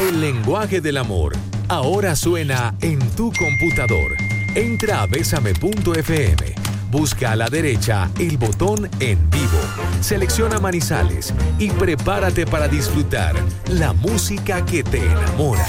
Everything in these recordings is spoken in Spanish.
El lenguaje del amor ahora suena en tu computador. Entra a besame.fm. Busca a la derecha el botón En Vivo. Selecciona Manizales y prepárate para disfrutar la música que te enamora.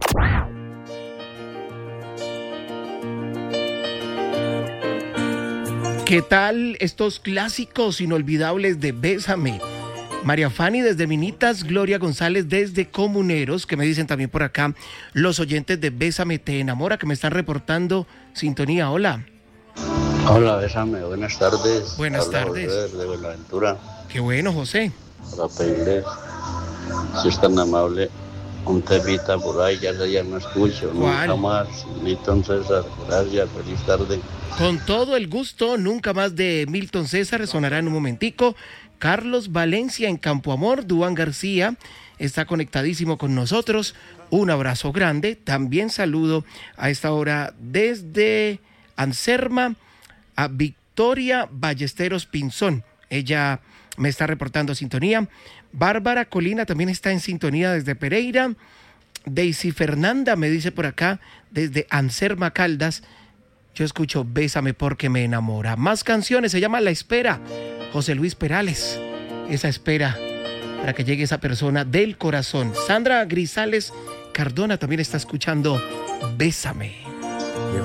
¿Qué tal estos clásicos inolvidables de Bésame? María Fanny desde Minitas, Gloria González desde Comuneros, que me dicen también por acá los oyentes de Bésame Te Enamora, que me están reportando sintonía. Hola. Hola, Bésame, buenas tardes. Buenas tardes. José de Buenaventura. Qué bueno, José. Para pedirles, si es tan amable, un temita por ahí, ya no escucho, ¿Cuál? nunca más. Milton César, gracias, feliz tarde. Con todo el gusto, nunca más de Milton César, sonará en un momentico. Carlos Valencia en Campo Amor, Duan García está conectadísimo con nosotros. Un abrazo grande. También saludo a esta hora desde Anserma a Victoria Ballesteros Pinzón. Ella me está reportando sintonía. Bárbara Colina también está en sintonía desde Pereira. Daisy Fernanda me dice por acá desde Anserma Caldas. Yo escucho Bésame porque me enamora. Más canciones, se llama La Espera. José Luis Perales, esa espera para que llegue esa persona del corazón. Sandra Grisales Cardona también está escuchando Bésame.